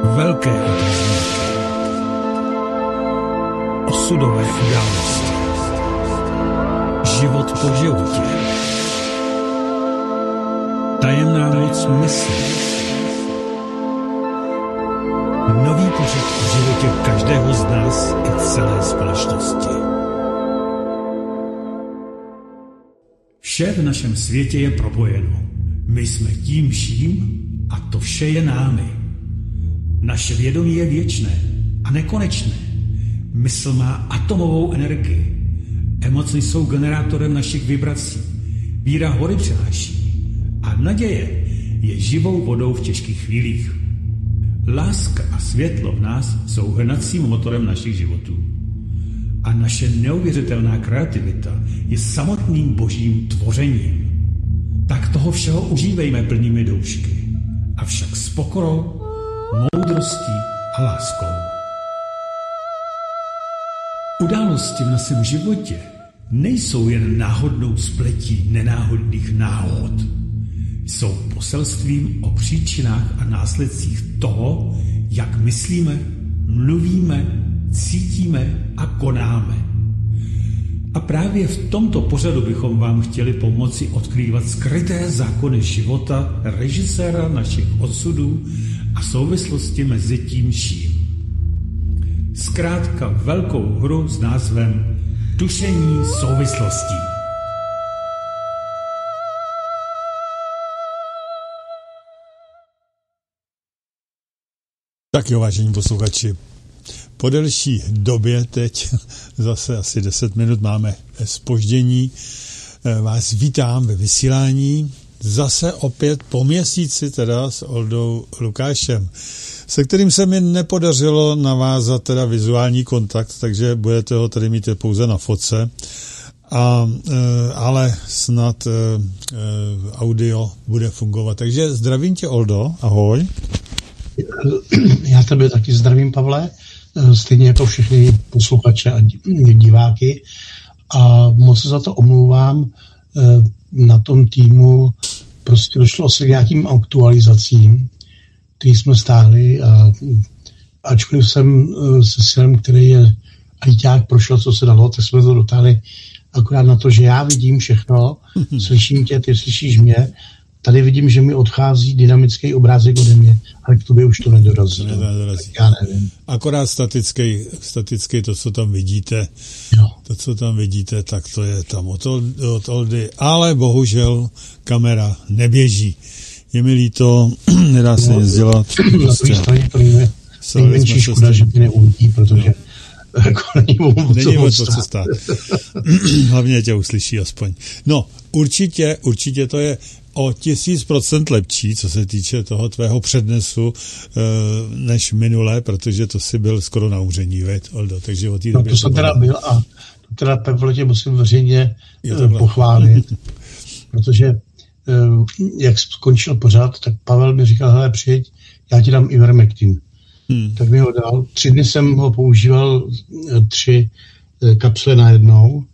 Velké otazníky. Osudové události. Život po životě. Tajemná moc mysli. Nový pořad v životě každého z nás i celé společnosti. Vše v našem světě je propojeno. My jsme tím vším a to vše je námi. Naše vědomí je věčné a nekonečné. Mysl má atomovou energii. Emoce jsou generátorem našich vibrací. Víra hory přináší. A naděje je živou vodou v těžkých chvílích. Láska a světlo v nás jsou hnacím motorem našich životů. A naše neuvěřitelná kreativita je samotným božím tvořením. Tak toho všeho užívejme plnými doušky. Avšak s pokorou, moudrostí a láskou. Události v našem životě nejsou jen náhodnou spletí nenáhodných náhod. Jsou poselstvím o příčinách a následcích toho, jak myslíme, mluvíme, cítíme a konáme. A právě v tomto pořadu bychom vám chtěli pomoci odkrývat skryté zákony života režiséra našich osudů a souvislosti mezi tím vším. Zkrátka velkou hru s názvem Tušení souvislostí. Tak jo, vážení posluchači, po delší době teď, zase asi 10 minut máme zpoždění, vás vítám ve vysílání, zase opět po měsíci teda s Oldou Lukášem, se kterým se mi nepodařilo navázat teda vizuální kontakt, takže budete ho tady mít pouze na fotce, ale snad audio bude fungovat. Takže zdravím tě, Oldo, ahoj. Já tebe taky zdravím, Pavle, stejně jako všechny posluchače a diváky, a moc se za to omlouvám. Na tom týmu prostě došlo se k nějakým aktualizacím, který jsme stáhli, a ačkoliv jsem se synem, který je ajťák, prošel, co se dalo, tak jsme to dotáhli akorát na to, že já vidím všechno, slyším tě, ty slyšíš mě. Tady vidím, že mi odchází dynamický obrázek ode mě, ale k tobě už to nedorazí. Já nevím. Akorát statický to, co tam vidíte, jo. To, co tam vidíte, tak to je tam od Oldy, ale bohužel kamera neběží. Je mi líto, nedá se nic dělat. Na druhé straně to nejmenší škoda, že ty neuvidí, protože jako není o co stát. Hlavně tě uslyší aspoň. No, určitě to je o 1000% lepší, co se týče toho tvého přednesu, než minule, protože to si byl skoro na úření, veď, Oldo, takže o té době... to jsem teda byl a to teda, Pavle, tě musím veřejně pochválit, protože jak skončil pořád, tak Pavel mi říkal, hele, přijď, já ti dám Ivermectin. Tak mi ho dal. 3 dny jsem ho používal, 3 kapsle najednou,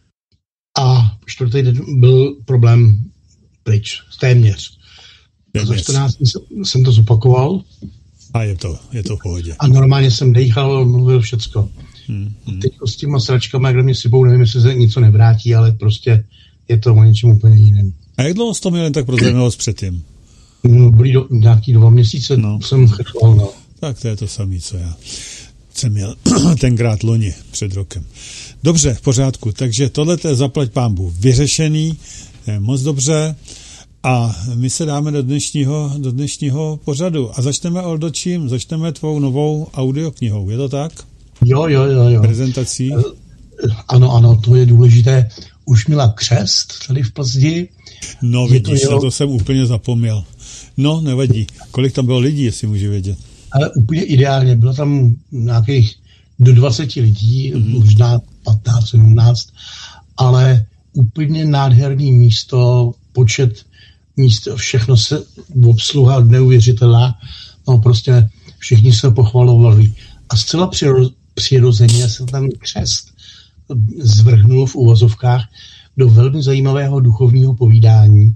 a 4. den byl problém pryč, téměř. A za 14 dní jsem to zopakoval. A je to v pohodě. A normálně jsem dejchal, mluvil všecko. Teď s těma sračkama, jak do mě sypou, nevím, jestli se něco nevrátí, ale prostě je to o něčem úplně jiném. A jak dlouho jsi to měl jen tak prozřemelost předtím? No, byly nějaký 2 měsíce, jsem chrchval, no. Tak to je to samé, co já jsem měl tenkrát loni před rokem. Dobře, v pořádku. Takže tohle je zaplať pánbůh vyřešený, je moc dobře, a my se dáme do dnešního pořadu. A začneme, Oldo, čím? Začneme tvou novou audioknihou, je to tak? Jo. Prezentací? Ano, to je důležité. Už měla křest tady v Plzni. No vidíš, to jsem úplně zapomněl. No, nevadí. Kolik tam bylo lidí, jestli můžu vědět? Ale úplně ideálně. Bylo tam nějakých do 20 lidí, možná 15, 17, ale úplně nádherný místo, počet míst, všechno se obsluha neuvěřitelná, no prostě všichni se pochvalovali. A zcela přirozeně se ten křest zvrhnul v uvozovkách do velmi zajímavého duchovního povídání,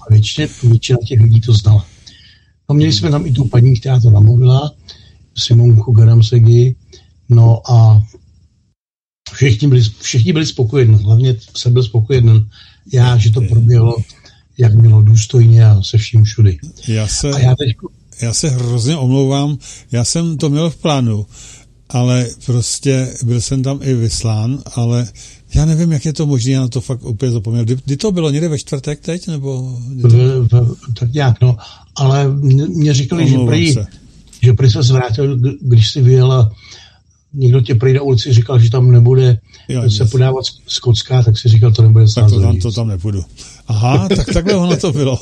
většina těch lidí to znala. No, měli jsme tam i tu paní, která to namluvila, Simonku Garamsegi, no a všichni byli spokojeni, hlavně jsem byl spokojený já, že to proběhlo, jak mělo důstojně a se vším všudy. Já se hrozně omlouvám, já jsem to měl v plánu, ale prostě byl jsem tam i vyslán, ale já nevím, jak je to možné, já na to fakt úplně zapomněl. Kdy to bylo? Někde ve čtvrtek teď? Nebo tak nějak, no. Ale mě říkali, že prý se zvrátil, když si vyjela, někdo tě prý na ulici říkal, že tam nebude se podávat z Kocka, tak si říkal, to nebude snad. Tak to tam nepůjdu. Aha, tak takhle ono to bylo.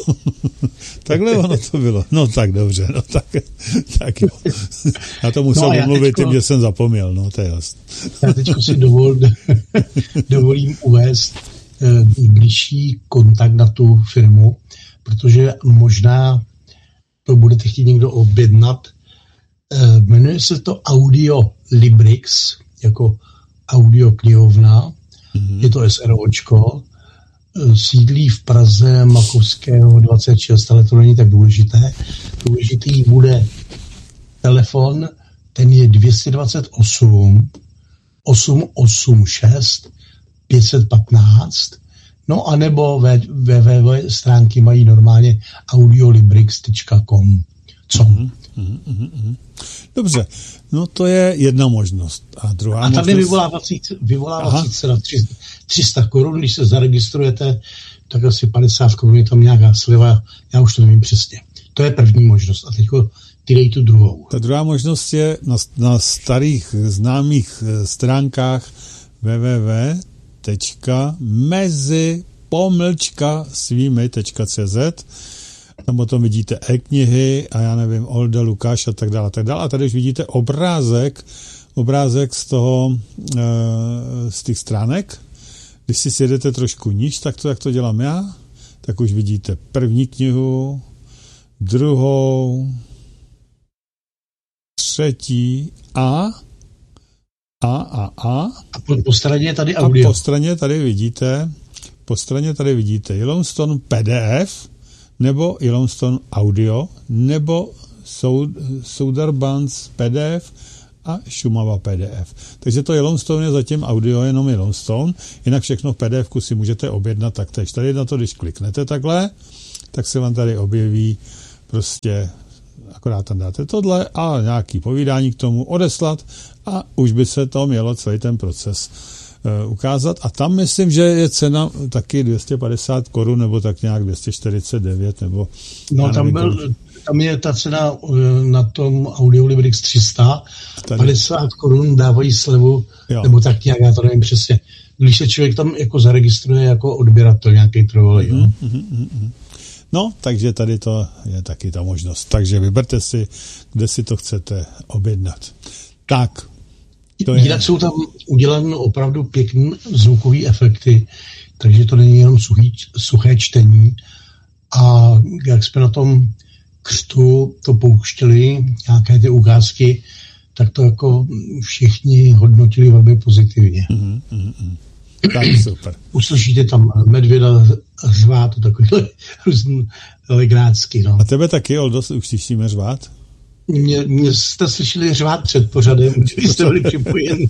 No tak dobře, no tak jo. Já to musel omluvit tím, že jsem zapomněl, no to je jasný. Já teďko si dovolím uvést blížší kontakt na tu firmu, protože možná to budete chtít někdo objednat. Jmenuje se to Audio Librix, jako audio knihovna, je to SROčko, sídlí v Praze Makovského 26, ale to není tak důležité. Důležitý bude telefon, ten je 228 886 515, no anebo www stránky mají normálně audiolibrix.com. Co? Dobře, no to je jedna možnost. A druhá možnost... A tady vyvolávací cena 300 korun, když se zaregistrujete, tak asi 50 korun je tam nějaká sliva, já už to nevím přesně. To je první možnost. A teď ty dej tu druhou. Ta druhá možnost je na starých známých stránkách www.mezi-svými.cz. Tam potom vidíte e-knihy a já nevím, Olda, Lukáš a tak dále. A tady už vidíte obrázek z těch stránek. Když si sjedete trošku níž, tak to, jak to dělám já, tak už vidíte první knihu, druhou, třetí a po straně je tady audio. A po straně tady vidíte Yellowstone PDF, nebo Yellowstone Audio, nebo Sundarbans PDF a Šumava PDF. Takže to Yellowstone je zatím audio, jenom Yellowstone, jinak všechno v PDF-ku si můžete objednat taktéž. Tady na to, když kliknete takhle, tak se vám tady objeví prostě, akorát tam dáte tohle a nějaký povídání k tomu odeslat a už by se to mělo celý ten proces ukázat. A tam myslím, že je cena taky 250 korun, nebo tak nějak 249, nebo... No tam je ta cena na tom Audiolibrix 300, tady. 50 korun dávají slevu, nebo tak nějak, já to nevím přesně. Když se člověk tam jako zaregistruje jako odběratel nějaký trvalý. No, takže tady to je taky ta možnost. Takže vyberte si, kde si to chcete objednat. Tak. Jinak jsou tam udělané opravdu pěkné zvukové efekty, takže to není jenom suché čtení. A jak jsme na tom křtu to pouštěli, nějaké ty ukázky, tak to jako všichni hodnotili velmi pozitivně. Tak super. Uslyšíte tam medvěda řvát, to takovýhle různý legrácky. No. A tebe taky, Oldo, už slyšíme řvát? Mě jste slyšeli řvát před pořadem, když jste byli připojeni.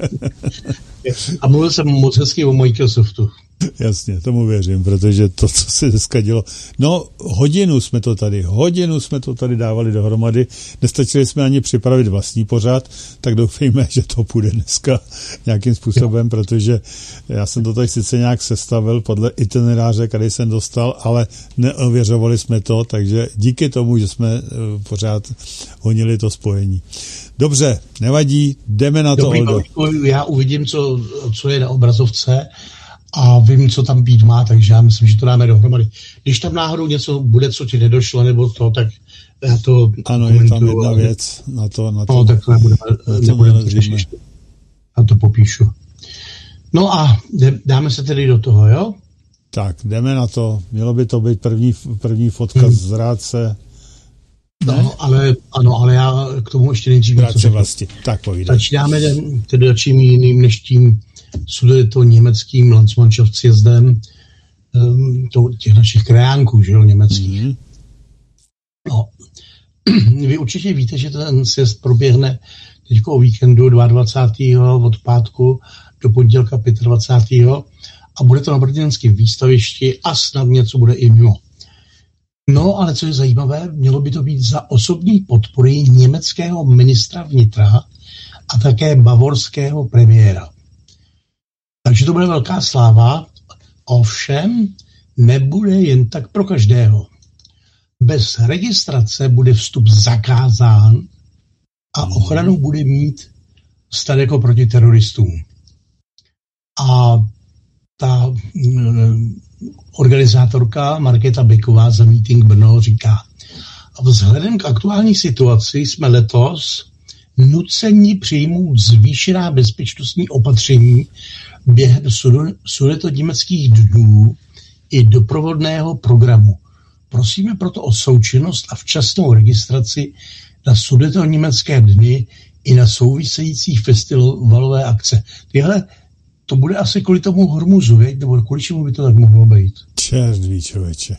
A mluvil jsem moc hezky o Microsoftu. Jasně, tomu věřím, protože to, co se dneska dělo. No, hodinu jsme to tady dávali dohromady. Nestačili jsme ani připravit vlastní pořad, tak doufejme, že to půjde dneska nějakým způsobem, protože já jsem to tady sice nějak sestavil podle itineráře, který jsem dostal, ale neověřovali jsme to, takže díky tomu, že jsme pořád honili to spojení. Dobře, nevadí, jdeme na to, Oldo. Já uvidím, co je na obrazovce a vím, co tam být má, takže já myslím, že to dáme dohromady. Když tam náhodou něco bude, co ti nedošlo, nebo to, tak já to ano, je tam jedna věc na to. No, tak to nebudeme to řešit. Já to popíšu. No a dáme se tedy do toho, jo? Tak, jdeme na to. Mělo by to být první fotka z Rádce. No, ale já k tomu ještě nejdřív něco vlastně. Tak povídej. Začínáme tedy čím jiným než tím sudetoněmeckým Landsmannschaft sjezdem těch našich krajánků, že jo, německých. No, vy určitě víte, že ten sjezd proběhne teď o víkendu 22. od pátku do pondělka 25. a bude to na brněnském výstavišti a snad něco bude i mimo. No, ale co je zajímavé, mělo by to být za osobní podpory německého ministra vnitra a také bavorského premiéra. Takže to bude velká sláva, ovšem nebude jen tak pro každého. Bez registrace bude vstup zakázán a ochranu bude mít stát jako proti teroristům. A ta organizátorka Markéta Beková za Meeting Brno říká: vzhledem k aktuální situaci jsme letos nuceni přijmout zvýšená bezpečnostní opatření během sudetoněmeckých dnů i doprovodného programu. Prosíme proto o součinnost a včasnou registraci na sudetoněmecké dny i na související festivalové akce. Tyhle, to bude asi kvůli tomu Hormuzu, věď? Nebo kvůli čemu by to tak mohlo být? Čert ví, člověče.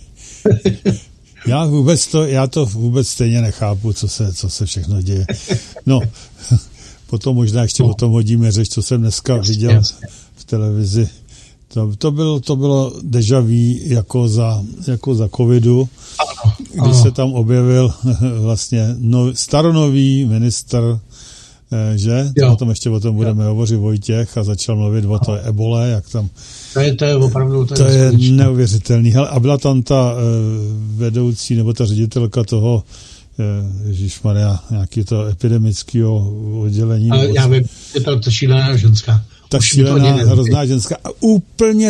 Já to vůbec stejně nechápu, co se všechno děje. No, potom možná ještě o tom hodíme řeč, co jsem dneska viděl v televizi. To bylo déjà vu jako za covidu, když se tam objevil vlastně staronový ministr, že? O tom budeme hovořit, Vojtěch, a začal mluvit o té ebole, jak tam... To je opravdu... To je neuvěřitelný. Hele, a byla tam ta vedoucí, nebo ta ředitelka toho, ježišmarja, nějaký to epidemického oddělení. Ale já vím, je to šílená ženská. Ta šílená, hrozná ženská. A úplně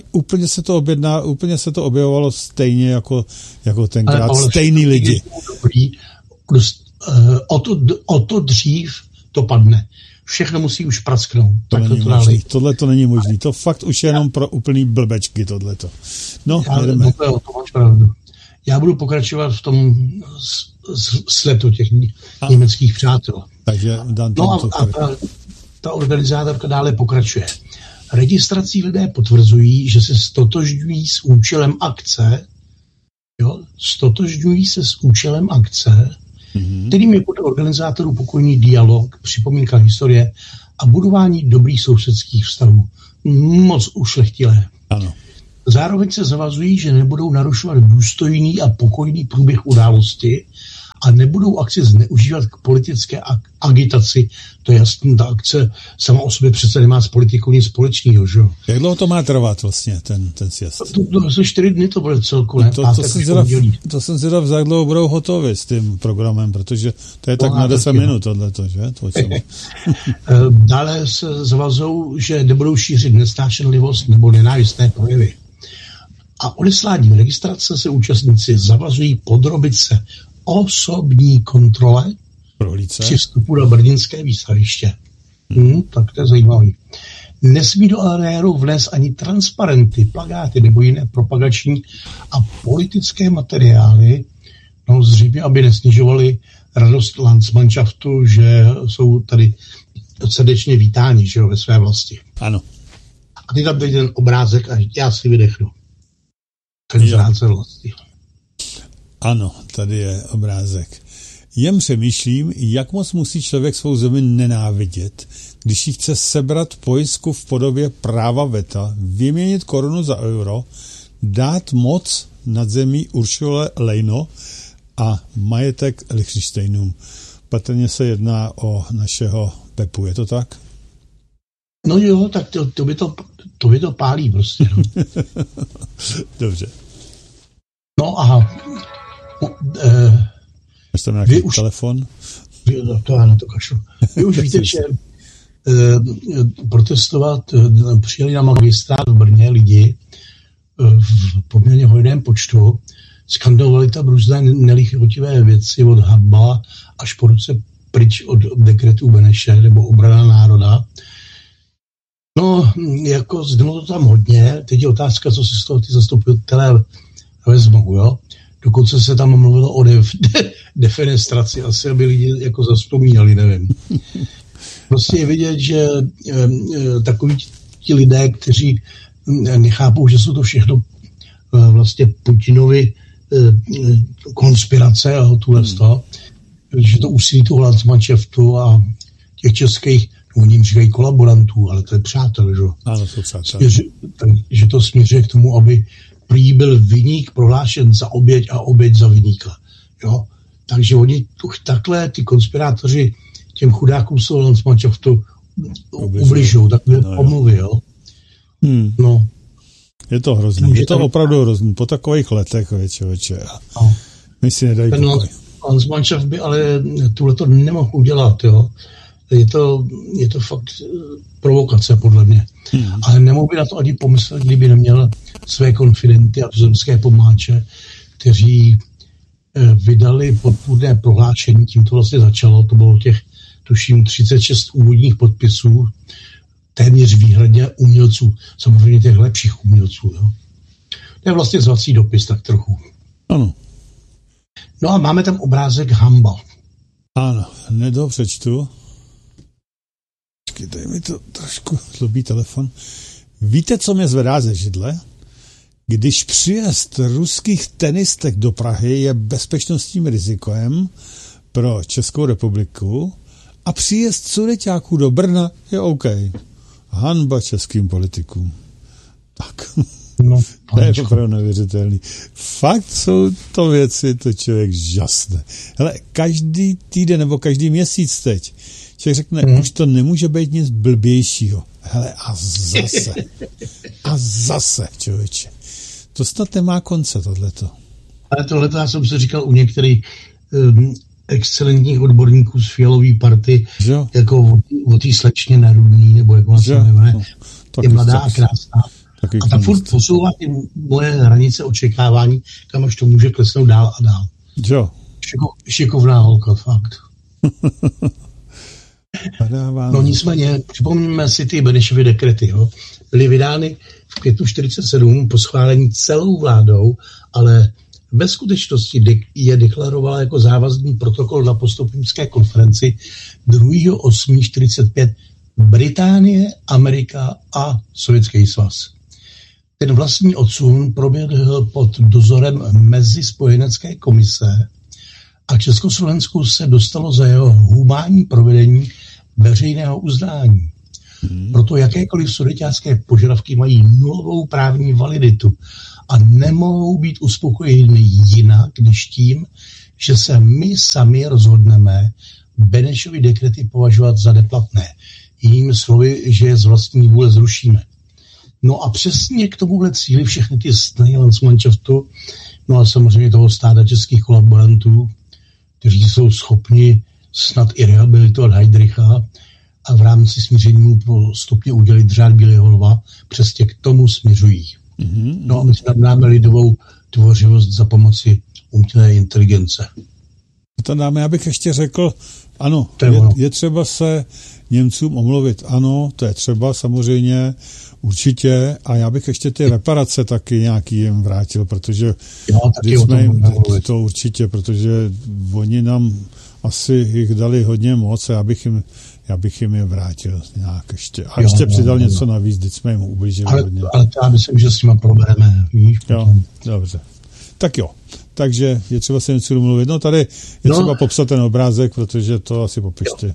se to objevovalo stejně jako tenkrát. Stejný lidi. O to dřív to padne. Všechno musí už prasknout. Tohle to není možný. To fakt už je jenom pro úplný blbečky, tohleto. No, jdeme. To máš pravdu. Já budu pokračovat v tom sletu těch německých přátel. Takže ta organizátorka dále pokračuje. Registrací lidé potvrzují, že se stotožňují s účelem akce, kterým je podle organizátorů pokojný dialog, připomínka historie a budování dobrých sousedských vztahů. Moc ušlechtilé. Ano. Zároveň se zavazují, že nebudou narušovat důstojný a pokojný průběh události a nebudou akci zneužívat k politické agitaci. To je jasný, ta akce sama o sobě přece nemá s politikou nic společného, že jo? Jak dlouho to má trvat vlastně, ten sjezd? To 4 dny to bude celku, ne? To jsem zvědav, za jak dlouho budou hotovi s tím programem, protože to je tak na 10 minut tohleto, že? Dále se zavazou, že nebudou šířit nesnášenlivost nebo nenávistné projevy. A odesláním registrace se účastníci zavazují podrobit se osobní kontrole při vstupu do brněnské výstaviště. Tak to je zajímavý. Nesmí do areálu vnést ani transparenty, plakáty nebo jiné propagační a politické materiály, zřejmě, aby nesnižovali radost Landsmannschaftu, že jsou tady srdečně vítáni, že jo, ve své vlasti. Ano. A ty tam teď ten obrázek a já si vydechnu. Ten zrádce vlasti. Ano, tady je obrázek. Jen přemýšlím, jak moc musí člověk svou zemi nenávidět, když ji chce sebrat pojistku v podobě práva veta, vyměnit korunu za euro, dát moc nad zemí Uršule Lejno a majetek Lichtenštejnům. Patrně se jedná o našeho Pepu, je to tak? No jo, tak to by to pálí prostě. No. Dobře. No aha. Máš tam nějaký telefon? To já na to kašlu. Vy už víte, že protestovat přijeli na magistrát v Brně lidi v poměrně hojném počtu, skandovali tam různé nelichotivé věci od Habala až po ruce pryč od dekretů Beneše nebo obrana národa. No, jako znělo to tam hodně. Teď je otázka, co si z toho ty zastupitelé vezmou, jo? Dokonce se tam mluvilo o defenestraci, asi aby lidi jako zavzpomínali, nevím. Prostě je vidět, že takoví ti lidé, kteří nechápou, že jsou to všechno vlastně Putinovi konspirace a toho, že to úsilí toho Landsmannschaftu a těch českých, oni jim říkají kolaborantů, ale to je přátel, že? Ano, to přátel. Že to směřuje k tomu, aby prý byl viník prohlášen za oběť a oběť za viníka. Jo? Takže oni takhle, ty konspirátoři těm chudákům z toho Landsmannschaftu ubližují, takové pomluvy, jo. No. Je to hrozný, je to opravdu hrozný, po takových letech, věče. No. My si nedají pokoj. Landsmannschaft by ale tuhleto nemohl udělat, jo. Je to fakt provokace, podle mě. Ale nemohl by na to ani pomyslet, kdyby neměl své konfidenty a tuzemské pomáče, kteří vydali podpůrné prohlášení, tím to vlastně začalo, to bylo těch, tuším, 36 úvodních podpisů, téměř výhradně umělců, samozřejmě těch lepších umělců. Jo. To je vlastně zvací dopis, tak trochu. Ano. No a máme tam obrázek Hamba. Ano, nedopřečtu. Počkejte, mi to trošku zlobí telefon. Víte, co mě zvedá ze židle? Když příjezd ruských tenistek do Prahy je bezpečnostním rizikem pro Českou republiku a příjezd sudeťáků do Brna je OK. Hanba českým politikům. Tak. No, to je opravdu neuvěřitelný. Fakt jsou to věci, to člověk žasne. Hele, každý týden nebo každý měsíc teď člověk řekne, už to nemůže být nic blbějšího. Hele, a zase, člověče. To snad nemá konce, tohleto. Ale tohleto já jsem si říkal u některých excelentních odborníků z Fialový party, jako o té slečně Nerudný, nebo jak ona se jmenuje, je mladá a krásná. A ta furt posouvá ty moje hranice očekávání, kam až to může klesnout dál a dál. Jo. Šikovná holka, fakt. No nicméně, připomněme si ty Benešovy dekrety, jo. Byly vydány v květnu 1947 po schválení celou vládou, ale ve skutečnosti je deklarovala jako závazný protokol na postupimské konferenci 2.8.45 Británie, Amerika a Sovětský svaz. Ten vlastní odsun proběhl pod dozorem Mezispojenecké komise a Československu se dostalo za jeho humánní provedení veřejného uznání. Proto jakékoliv sudeťácké požadavky mají nulovou právní validitu a nemohou být uspokojeny jinak, než tím, že se my sami rozhodneme Benešovy dekrety považovat za neplatné. Jinými slovy, že je z vlastní vůle zrušíme. No a přesně k tomuhle cíli všechny ty snahy Landsmannschaftu, no a samozřejmě toho stáda českých kolaborantů, kteří jsou schopni snad i rehabilitovat Heydricha a v rámci smíření mu postupně udělit řád Bílého lva, přesně k tomu směřují. No a my si dáme lidovou tvořivost za pomoci umělé inteligence. To dáme, abych ještě řekl, ano, je třeba se Němcům omluvit. Ano, to je třeba samozřejmě, určitě. A já bych ještě ty reparace taky nějaký jim vrátil, protože to určitě, protože oni nám asi jich dali hodně moc a já bych jim je vrátil nějak ještě. A ještě přidal něco navíc, když jsme jim ublížili hodně. Ale já myslím, že s nima probereme. Jo, dobře. Tak jo. Takže je třeba se něco domluvit. No tady je třeba popsat ten obrázek, protože to asi popište.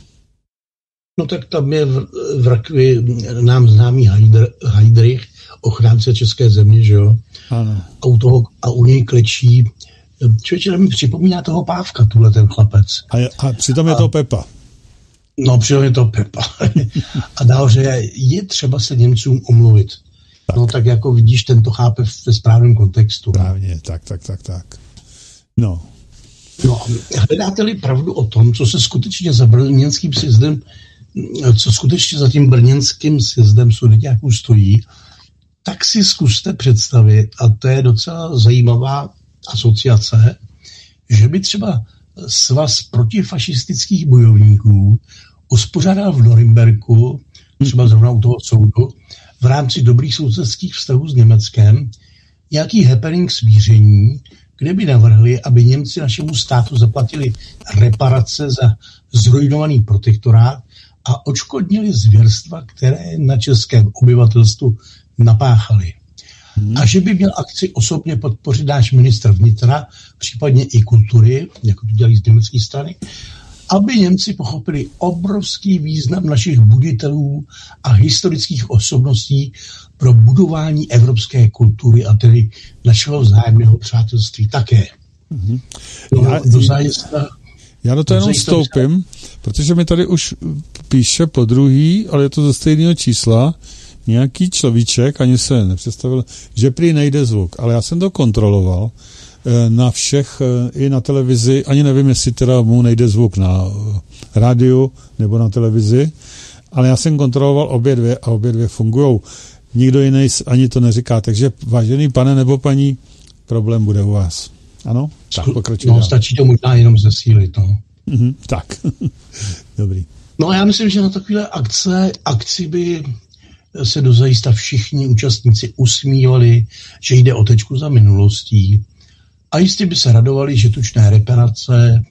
No tak tam je v rakvi nám známý Heydrich, ochránce české země, že jo? Ano. A u něj klečí. Člověče, mi připomíná toho Pávka, tuhle ten chlapec. A přitom je to Pepa. No, přitom je to Pepa. A dál, že je třeba se Němcům omluvit. Tak. No tak jako vidíš, ten to chápe ve správném kontextu. Právně, tak. No. No, hledáte-li pravdu o tom, co se skutečně za brněnským sjezdem, co skutečně za tím brněnským sjezdem sudeťáků stojí, tak si zkuste představit, a to je docela zajímavá asociace, že by třeba svaz protifašistických bojovníků uspořádal v Norimberku, třeba zrovna u toho soudu, v rámci dobrých sousedských vztahů s Německem, nějaký happening smíření, kde by navrhli, aby Němci našemu státu zaplatili reparace za zrujnovaný protektorát a odškodnili zvěrstva, které na českém obyvatelstvu napáchali. a že by měl akci osobně podpořit náš ministr vnitra, případně i kultury, jako to dělají z německé strany, aby Němci pochopili obrovský význam našich buditelů a historických osobností pro budování evropské kultury a tedy našeho vzájemného přátelství také. Já do toho jenom vstoupím, protože mi tady už píše po druhý, ale je to ze stejného čísla, nějaký človíček, ani se nepředstavil, že prý nejde zvuk, ale já jsem to kontroloval na všech, i na televizi, ani nevím, jestli teda mu nejde zvuk na rádiu nebo na televizi, ale já jsem kontroloval obě dvě a obě dvě fungujou. Nikdo jiný ani to neříká, takže vážený pane nebo paní, problém bude u vás. Ano? Tak pokračuj. No, stačí to možná jenom zesílit, no. Tak, dobrý. No já myslím, že na takové akci by se dozajista všichni účastníci usmívali, že jde o tečku za minulostí a jistě by se radovali, že tučné reparace,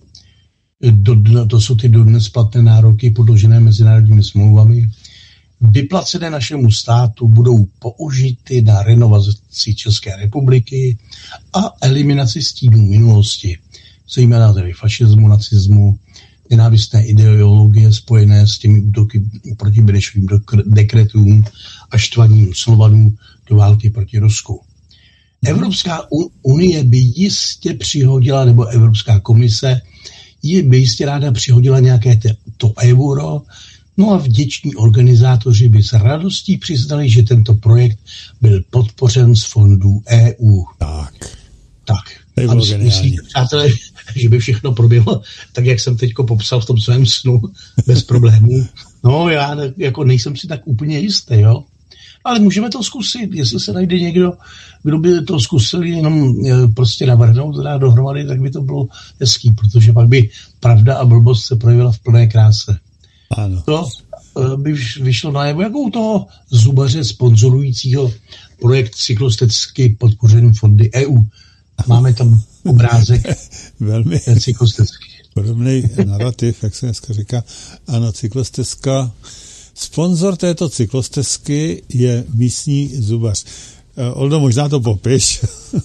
to jsou ty dodnes platné nároky podložené mezinárodními smlouvami, vyplacené našemu státu, budou použity na renovaci České republiky a eliminaci stínů minulosti, zejména tedy fašismu, nacismu, nenávistné ideologie spojené s těmi útoky proti Benešovým dekretům a štvaním Slovanů do války proti Rusku. Evropská unie by jistě přihodila, nebo Evropská komise by jistě ráda přihodila nějaké to euro, no a vděční organizátoři by s radostí přiznali, že tento projekt byl podpořen z fondů EU. Tak. A myslíte, přátelé, že by všechno proběhlo tak, jak jsem teďko popsal v tom svém snu, bez problémů? No, já jako nejsem si tak úplně jistý, jo. Ale můžeme to zkusit, jestli se najde někdo, kdo by to zkusil jenom prostě navrhnout, dát dohromady, tak by to bylo hezký, protože pak by pravda a blbost se projevila v plné kráse. Ano. To by vyšlo najevo jako u toho zubaře sponzorujícího projekt cyklostezky podpořený fondy EU. Máme tam obrázek velmi cyklostezky. Podobný narrativ, jak se dneska říká. Ano, cyklostezka. Sponzor této cyklostezky je místní zubař. Oldo, možná to popiš.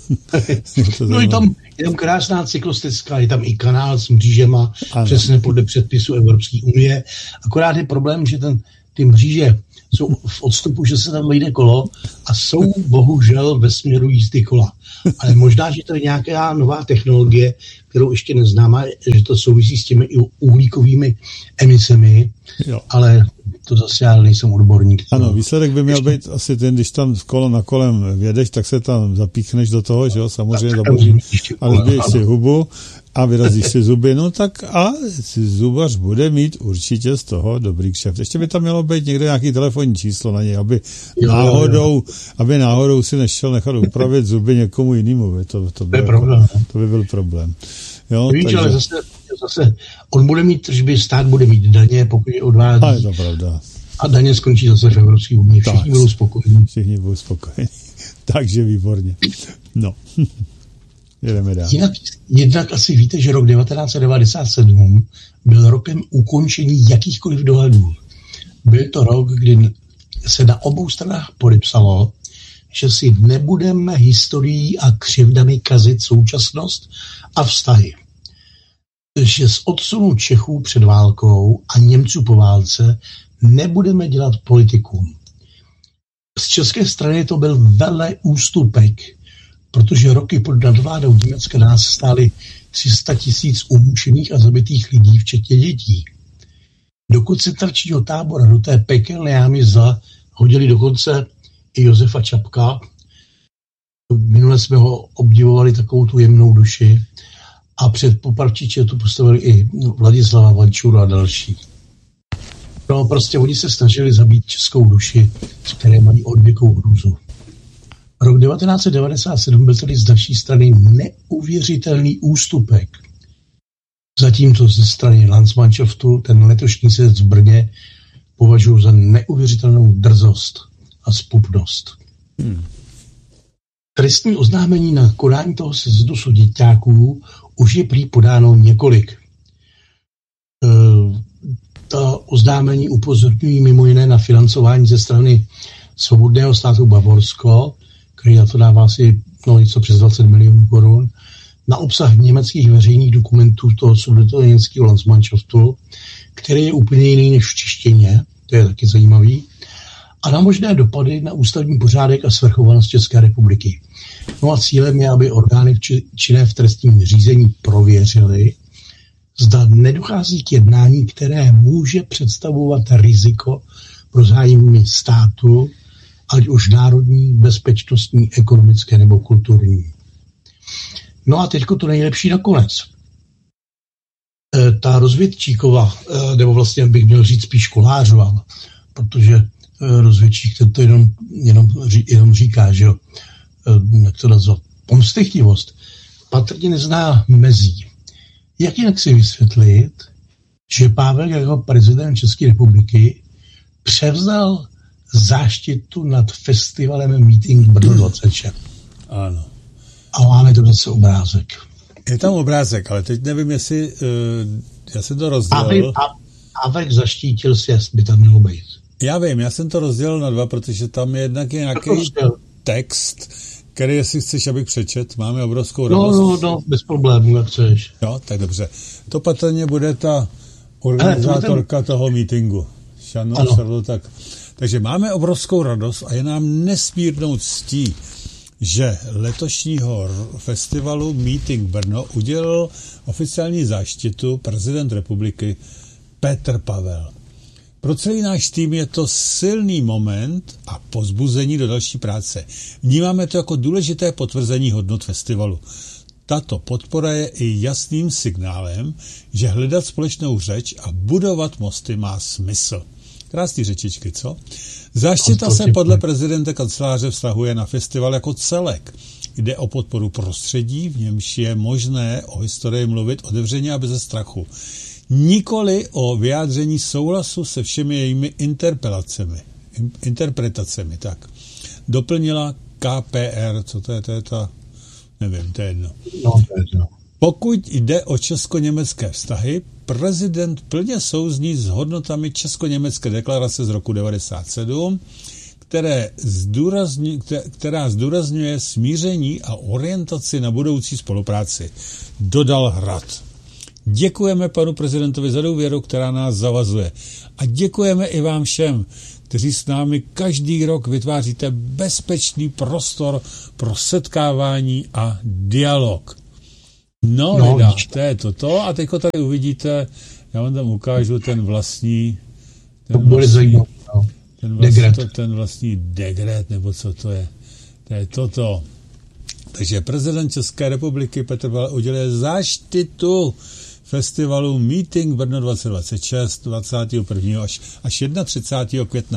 No je tam krásná cyklostezka, je tam i kanál s mřížema, přesně podle předpisu Evropské unie. Akorát je problém, že ty mříže jsou v odstupu, že se tam vejde kolo a jsou bohužel ve směru jízdy kola. Ale možná, že to je nějaká nová technologie, kterou ještě neznáme, že to souvisí s těmi uhlíkovými emisemi, jo. Ale to zase já nejsem odborník. Ano, výsledek by měl být asi ten, když tam kolo na kolem vědeš, tak se tam zapíchneš do toho, že jo, samozřejmě zaboří, ale zbiješ si hubu a vyrazíš si zuby, no tak a zubař bude mít určitě z toho dobrý kšeft. Ještě by tam mělo být někde nějaký telefonní číslo na něj, aby náhodou si nešel nechat upravit zuby někomu jinému. To by byl problém. Jo, víš, takže... ale zase on bude mít tržby, stát bude mít daně, pokud je odvádí. A je to pravda. A daně skončí zase v Evropské unii. Všichni budou spokojení. Takže výborně. No. Jedeme dál. Jednak asi víte, že rok 1997 byl rokem ukončení jakýchkoliv dohadů. Byl to rok, kdy se na obou stranách podepsalo, že si nebudeme historií a křivdami kazit současnost a vztahy. Že z odsunu Čechů před válkou a Němců po válce nebudeme dělat politiku. Z české strany to byl velký ústupek, protože roky pod nadvládou Německa nás stály 300 000 umučených a zabitých lidí, včetně dětí. Do koncentračního tábora, do té pekelné jámy hodili dokonce i Josefa Čapka. Minule jsme ho obdivovali, takovou tu jemnou duši. A před popravčiče tu postavili i Vladislava Vančuru a další. No prostě oni se snažili zabít českou duši, z které mají odvěkou hrůzu. Rok 1997 byl tedy z naší strany neuvěřitelný ústupek. Zatímco ze strany Landsmannschaftu ten letošní sezd v Brně považuji za neuvěřitelnou drzost a zpupnost. Trestní oznámení na konání toho sjezdu suděťáků už je prý podáno několik. Ta oznámení upozorňují mimo jiné na financování ze strany Svobodného státu Bavorsko, který na to dává asi něco přes 20 milionů korun, na obsah německých veřejných dokumentů toho sudetoněmeckého Landsmannschaftu, který je úplně jiný než v češtině, to je taky zajímavý, a na možné dopady na ústavní pořádek a svrchovanost České republiky. No a cílem je, aby orgány činné v trestním řízení prověřily, zda nedochází k jednání, které může představovat riziko pro zájmy státu, ať už národní, bezpečnostní, ekonomické nebo kulturní. No a teďko to nejlepší nakonec. Ta rozvědčíková, nebo vlastně bych měl říct spíš Kolářová, protože rozvědčík to jenom říká, že jo, jak to nazvat, pomstychtivost, patrně nezná mezí. Jak jinak si vysvětlit, že Pavel jako prezident České republiky převzal záštitu nad festivalem Meeting Brno 26. Ano. A máme to zase obrázek. Je tam obrázek, ale teď nevím, jestli já jsem to rozdělil. Pavek zaštítil sjezd, by tam mělo být. Já vím, já jsem to rozdělil na dva, protože tam je jednak nějaký text, který, jestli chceš, abych přečet, máme obrovskou radost. No, bez problémů, jak chceš. Jo, tak dobře. To patrně bude ta organizátorka toho meetingu. Tak. Takže máme obrovskou radost a je nám nesmírnou ctí, že letošního festivalu Meeting Brno udělal oficiální záštitu prezident republiky Petr Pavel. Pro celý náš tým je to silný moment a povzbuzení do další práce. Vnímáme to jako důležité potvrzení hodnot festivalu. Tato podpora je i jasným signálem, že hledat společnou řeč a budovat mosty má smysl. Krásný řečičky, co? Záštita se podle prezidenta kanceláře vztahuje na festival jako celek. Jde o podporu prostředí, v němž je možné o historii mluvit otevřeně a bez strachu. Nikoli o vyjádření souhlasu se všemi jejími interpretacemi. Tak. Doplnila KPR, co to je ta, nevím, to je jedno. Pokud jde o česko-německé vztahy, prezident plně souzní s hodnotami česko-německé deklarace z roku 1997, která zdůrazňuje smíření a orientaci na budoucí spolupráci. Dodal Hrad. Děkujeme panu prezidentovi za důvěru, která nás zavazuje. A děkujeme i vám všem, kteří s námi každý rok vytváříte bezpečný prostor pro setkávání a dialog. No, to je toto. A teďko tady uvidíte, já vám tam ukážu ten vlastní dekret, nebo co to je. To je toto. Takže prezident České republiky Petr Pavel uděluje záštitu festivalu Meeting Brno 2026 21. až 31. května.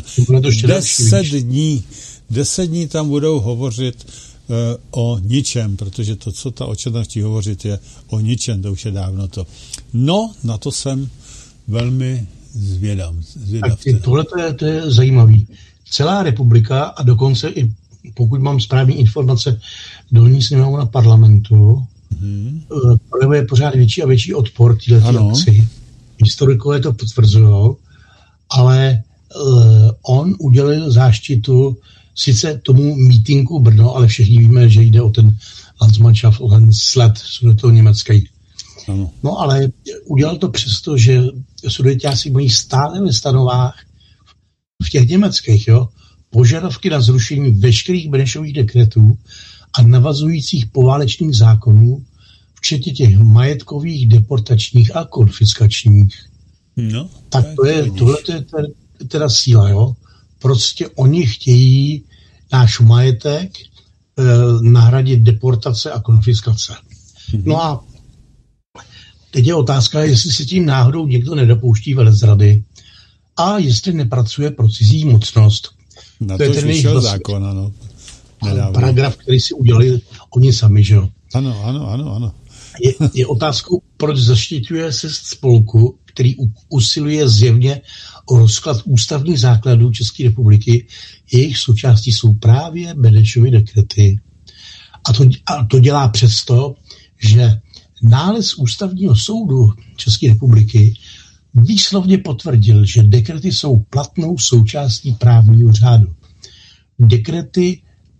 10 dní tam budou hovořit o ničem, protože to, co ta očetna chtějí hovořit, je o ničem, to už je dávno to. No, na to jsem velmi zvědav. Tohle to je zajímavý. Celá republika a dokonce i pokud mám správné informace, dolní sněmovna parlamentu projevuje pořád větší a větší odpor této akci. Historikové to potvrzují, ale on udělil záštitu sice tomu meetingu Brno, ale všichni víme, že jde o ten Landsmannschaft, o ten sled sudetoněmecký. No ale udělal to přesto, že sudeťáci mají stále ve stanovách v těch německých, požadavky na zrušení veškerých Benešových dekretů a navazujících poválečných zákonů, včetně těch majetkových, deportačních a konfiskačních. No, tak tohle je teda síla, Prostě oni chtějí náš majetek nahradit deportace a konfiskace. No a teď je otázka, jestli se tím náhodou někdo nedopouští velezrady a jestli nepracuje pro cizí mocnost. Na to je ten vyšel zákon, ano. Paragraf, který si udělali oni sami, že jo? Ano. Je otázkou, proč zaštiťuje se spolku, který usiluje zjevně o rozklad ústavních základů České republiky. Jejich součástí jsou právě Benešovy dekrety. A to dělá přesto, že nález ústavního soudu České republiky výslovně potvrdil, že dekrety jsou platnou součástí právního řádu. Dekrety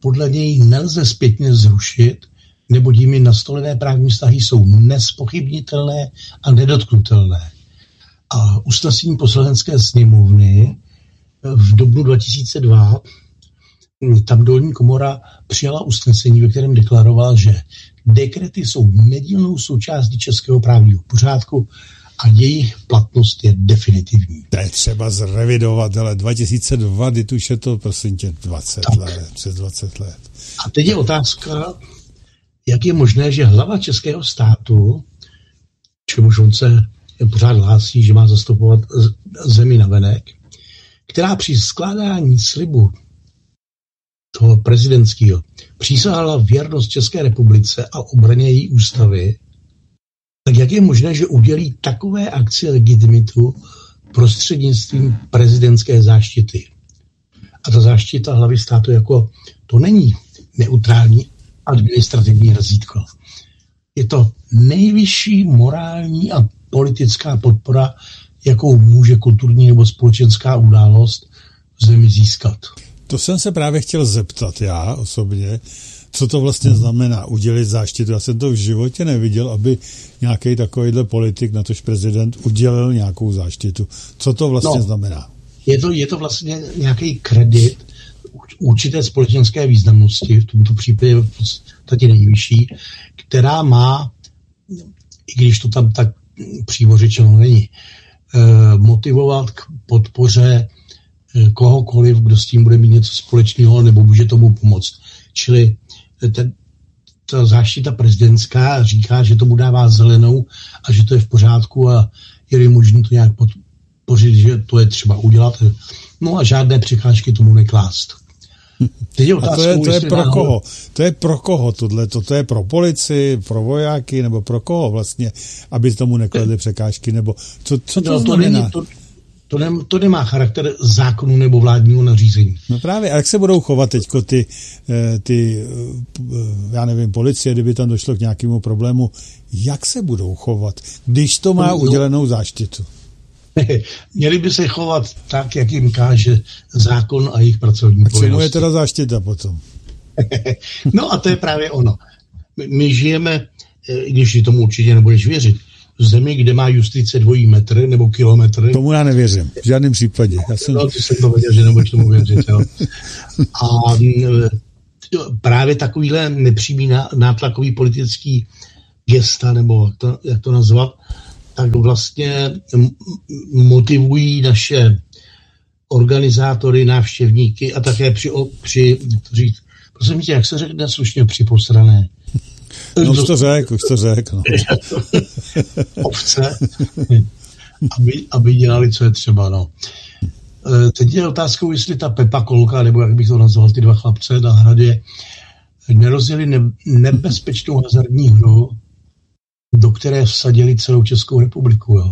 podle něj nelze zpětně zrušit, neboť jimi nastolené právní vztahy jsou nezpochybnitelné a nedotknutelné. A usnesení Poslanecké sněmovny v dubnu 2002 tam dolní komora přijala usnesení, ve kterém deklaroval, že dekrety jsou nedílnou součástí českého právního pořádku a jejich platnost je definitivní. To je třeba zrevidovat, ale 2002, kdy už je to, prosím tě, 20 let, přes 20 let. A teď je otázka, jak je možné, že hlava českého státu, čemuž on se pořád hlásí, že má zastupovat zemi navenek, která při skládání slibu toho prezidentského přísahala věrnost České republice a obraně její ústavy, tak jak je možné, že udělí takové akci legitimitu prostřednictvím prezidentské záštity? A ta záštita hlavy státu jako to není neutrální administrativní razítko. Je to nejvyšší morální a politická podpora, jakou může kulturní nebo společenská událost v zemi získat. To jsem se právě chtěl zeptat já osobně, co to vlastně znamená udělit záštitu. Já jsem to v životě neviděl, aby nějaký takovýhle politik, natož prezident, udělil nějakou záštitu. Co to vlastně znamená? Je to vlastně nějaký kredit určité společenské významnosti, v tomto případě v podstatě nejvyšší, která má, i když to tam tak přímo řečeno není, motivovat k podpoře kohokoliv, kdo s tím bude mít něco společného nebo může tomu pomoct. Čili ta záštita prezidentská říká, že tomu dává zelenou a že to je v pořádku a je možné to nějak podpořit, že to je třeba udělat. No a žádné překážky tomu neklást. A to je pro koho? To je pro koho tohleto? To je pro policii, pro vojáky, nebo pro koho vlastně, aby tomu nekladli překážky, nebo co to znamená? To nemá charakter zákonu nebo vládního nařízení. No právě, a jak se budou chovat teďko ty já nevím, policie, kdyby tam došlo k nějakému problému, jak se budou chovat, když to má udělenou záštitu? Měli by se chovat tak, jak jim káže zákon a jejich pracovní povinnosti. A čemu je teda záštita potom? No a to je právě ono. My žijeme, i když tomu určitě nebudeš věřit, v zemi, kde má justice dvojí metr nebo kilometr. Tomu já nevěřím, v žádném případě. No, ty jsem to věděl, že nebudeš tomu věřit. Jo. A právě takovýhle nepřímý nátlakový politický gesta, nebo jak to nazvat, tak vlastně motivují naše organizátory, návštěvníky a také při prosím tě, jak se řekne slušně, při posrané. No už to řek. No. Ovce, aby dělali, co je třeba. No. Teď je otázkou, jestli ta Pepa Kolka, nebo jak bych to nazval, ty dva chlapce na hradě, nerozjeli nebezpečnou hazardní hru, do které vsadili celou Českou republiku. Jo.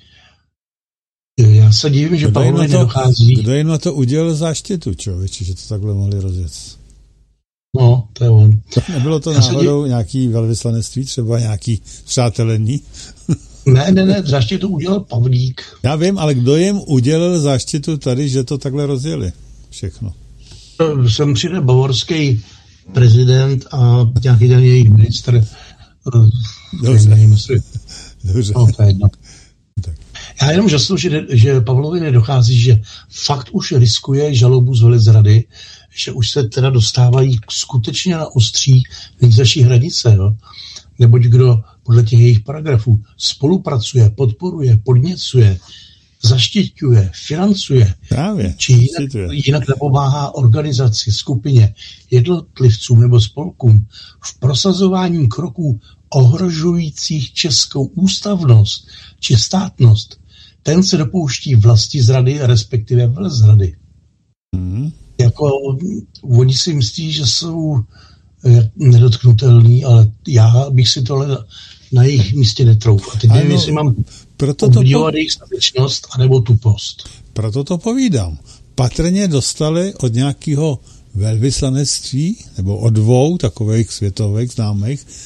Já se divím, že Pavlovi nedochází. Kdo jim na to udělal záštitu, člověče, že to takhle mohli rozjet? No, to je on. Nebylo to náhodou nějaký velvyslanectví, třeba nějaký přátelení? Ne, záštitu udělal Pavlík. Já vím, ale kdo jim udělal záštitu tady, že to takhle rozjeli? Všechno. Sem přijde bavorský prezident a nějaký ten jejich ministr. Dobře. No, to je jedno. Tak. Já jenom žasnu, že Pavlovi nedochází, že fakt už riskuje žalobu z velezrady, že už se teda dostávají skutečně na ostří nejzaší hranice, jo? Neboť kdo podle těch jejich paragrafů spolupracuje, podporuje, podněcuje, zaštiťuje, financuje, právě, či jinak napomáhá organizaci, skupině, jednotlivcům nebo spolkům v prosazování kroků ohrožujících českou ústavnost či státnost, ten se dopouští vlastizrady, respektive velezrady. Jako oni si myslí, že jsou nedotknutelní, ale já bych si tohle na jejich místě netroufl. A teď nevím, jestli mám obdivovat jejich statečnost anebo tupost. Proto to povídám. Patrně dostali od nějakého velvyslanectví, nebo od dvou takových světových známých,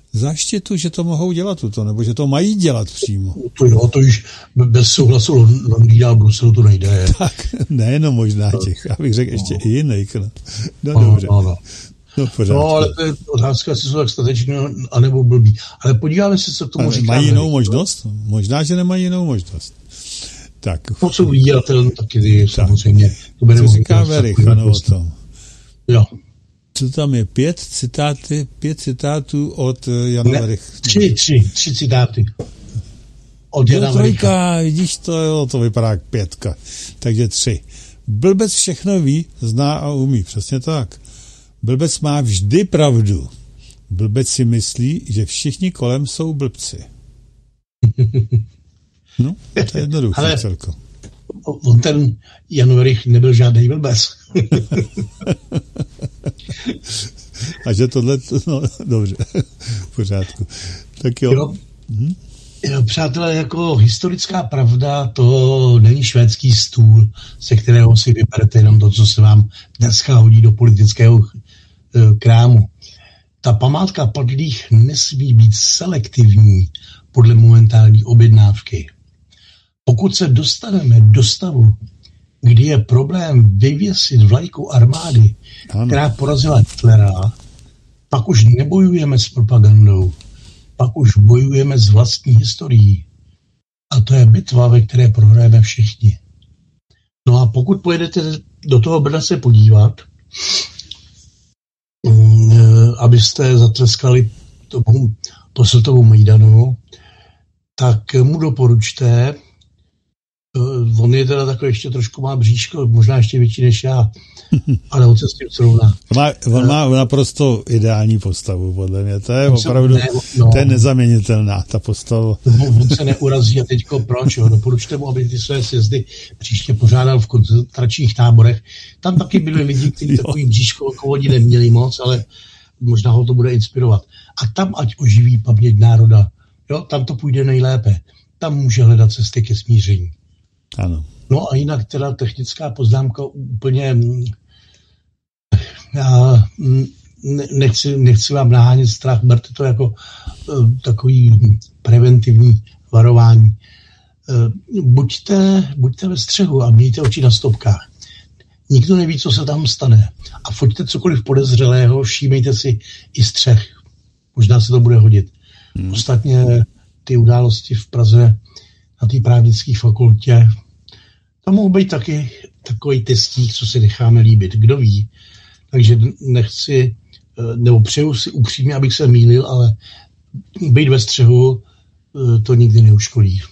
záštitu, že to mohou dělat tuto, nebo že to mají dělat přímo. To již bez souhlasu Londýna a Bruselu to nejde. Tak, nejenom možná těch, já bych řekl ještě i jiných. No dobře. No, ale to je otázka, jestli jsou tak stateční, anebo blbí. Ale podíváme se, co k tomu říkáme. Mají jinou možnost? Možná, že nemají jinou možnost. Tak. No, co vydělatel, taky samozřejmě. Co říká Verich, ano, o tom. Jo. Co tam je? 5 citátů od Jana Verich. 3 citáty. Od Jana Vericha. Vidíš to, jo, to vypadá jak 5. Takže 3. Blbec všechno ví, zná a umí. Přesně tak. Blbec má vždy pravdu. Blbec si myslí, že všichni kolem jsou blbci. No, to je jednoduché celko. On ten Jan Verich nebyl žádný blbec. A že tohle, no dobře, v pořádku. Tak jo. Jo, přátelé, jako historická pravda, to není švédský stůl, se kterého si vyberete jenom to, co se vám dneska hodí do politického krámu. Ta památka padlých nesmí být selektivní podle momentální objednávky. Pokud se dostaneme do stavu, kdy je problém vyvěsit vlajku armády, která porazila Hitlera, pak už nebojujeme s propagandou, pak už bojujeme s vlastní historií. A to je bitva, ve které prohrajeme všichni. No a pokud pojedete do toho Brna se podívat, abyste zatleskali tomu posvětovu Majdanu, tak mu doporučte, on je teda takový, ještě trošku má bříško, možná ještě větší než já, ale on se s tím srovná. On má naprosto ideální postavu, podle mě. To je opravdu, to je nezaměnitelná, ta postava. On se neurazí a teďko proč? Doporučte mu, aby ty své sjezdy příště pořádal v koncentračních táborech. Tam taky byli lidi, kteří takový bříško jako oni neměli moc, ale možná ho to bude inspirovat. A tam ať oživí paměť národa. Jo, tam to půjde nejlépe. Tam může hledat cesty ke smíření. Ano. No a jinak teda technická poznámka úplně, já nechci vám nahánět strach, berte to jako takový preventivní varování. Buďte ve střehu a mějte oči na stopkách. Nikdo neví, co se tam stane. A foťte cokoliv podezřelého, všímejte si i střech. Možná se to bude hodit. Ostatně ty události v Praze na té právnické fakultě, tam mohou být taky takový testík, co si necháme líbit. Kdo ví? Takže nechci, nebo přeju si upřímně, abych se mýlil, ale být ve střehu to nikdy neuškodí.